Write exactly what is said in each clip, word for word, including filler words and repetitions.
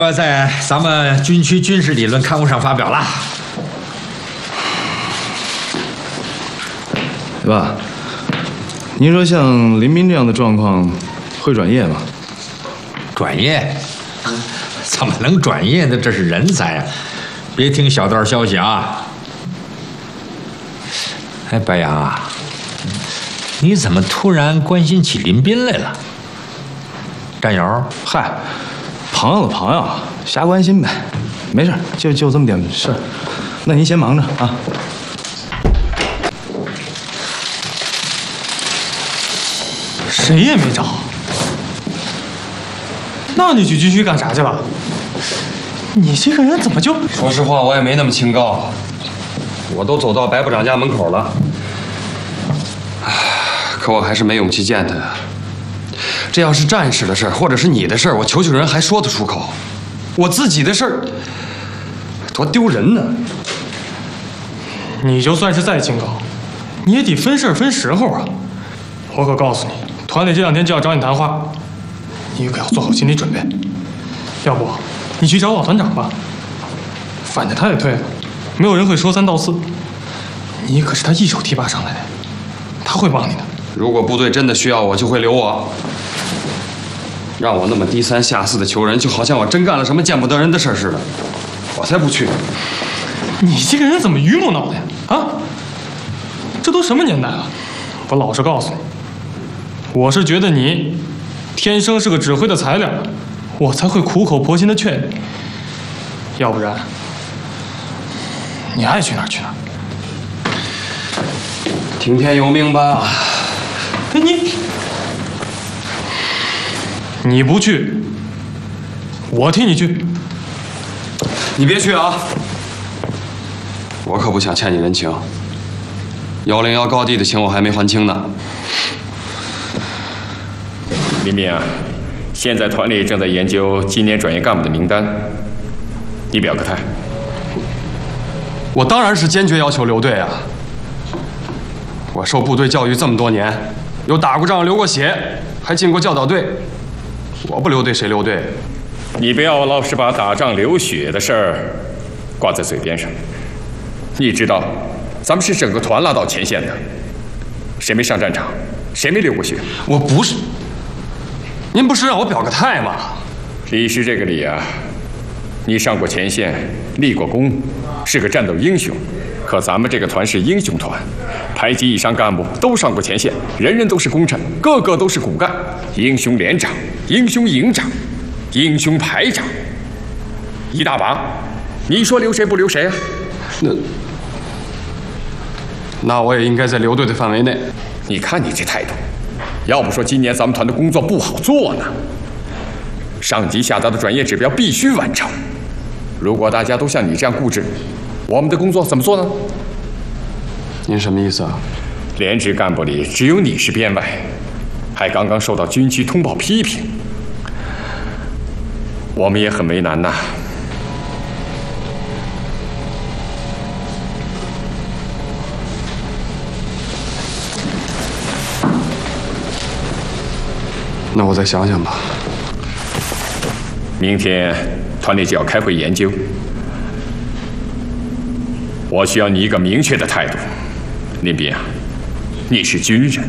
呃，在咱们军区军事理论刊物上发表了。 对吧？您说像林斌这样的状况，会转业吗？ 转业？怎么能转业呢？这是人才啊！别听小道消息啊！哎，白杨啊，你怎么突然关心起林斌来了？战友？ 嗨，朋友的朋友，瞎关心呗，没事，就就这么点事儿。那您先忙着啊。 谁也没找，那你去军区干啥去了？你这个人怎么就…… 说实话，我也没那么清高，我都走到白部长家门口了，可我还是没勇气见他。这要是战士的事儿，或者是你的事儿，我求求人还说得出口。我自己的事儿，多丢人呢！ 你就算是再清高，你也得分事儿分时候啊！我可告诉你，团里这两天就要找你谈话，你可要做好心理准备。要不，你去找老团长吧，反正他也退了，没有人会说三道四。你可是他一手提拔上来的，他会帮你的。 如果部队真的需要我，就会留我。让我那么低三下四的求人，就好像我真干了什么见不得人的事似的，我才不去。 你这个人怎么榆木脑的呀？啊，这都什么年代了？我老实告诉你，我是觉得你天生是个指挥的材料，我才会苦口婆心的劝你。要不然，你爱去哪儿去哪儿。 听天由命吧。 哎，你你不去，我替你去。 你别去啊！我可不想欠你人情。幺零幺高地的情我还没还清呢。 林斌啊，现在团里正在研究今年转业干部的名单，你表个态。 我当然是坚决要求留队啊！我受部队教育这么多年，有打过仗、流过血，还进过教导队。我不留队谁留队？ 你不要老是把打仗流血的事儿挂在嘴边上。你知道，咱们是整个团拉到前线的，谁没上战场，谁没流过血？ 我不是。您不是让我表个态吗？ 李是这个理啊，你上过前线，立过功，是个战斗英雄。可咱们这个团是英雄团，排级以上干部都上过前线，人人都是功臣，个个都是骨干，英雄连长、英雄营长、英雄排长，一大把。你说留谁不留谁啊？ 那那我也应该在留队的范围内。 你看你这态度，要不说今年咱们团的工作不好做呢。上级下达的转业指标必须完成，如果大家都像你这样固执，我们的工作怎么做呢？ 您什么意思啊？ 连职干部里只有你是编外，还刚刚受到军区通报批评，我们也很为难呐。 那我再想想吧。 明天团里就要开会研究，我需要你一个明确的态度。林斌啊，你是军人，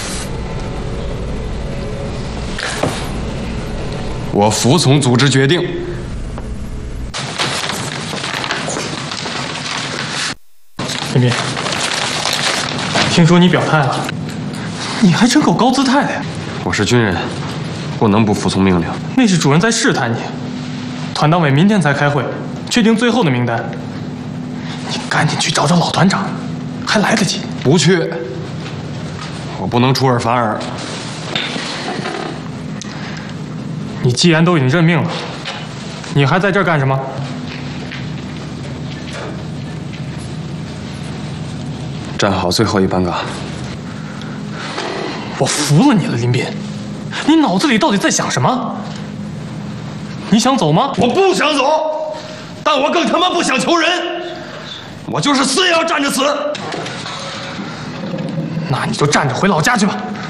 我服从组织决定。 林斌，听说你表态了，你还真够高姿态的呀！ 我是军人，不能不服从命令。 那是主任在试探你。团党委明天才开会，确定最后的名单。你赶紧去找找老团长，还来得及。 不去，我不能出尔反尔。 你既然都已经认命了，你还在这儿干什么？ 站好最后一班岗。 我服了你了，林斌，你脑子里到底在想什么？你想走吗？ 我不想走，但我更他妈不想求人，我就是死也要站着死。 那你就站着回老家去吧。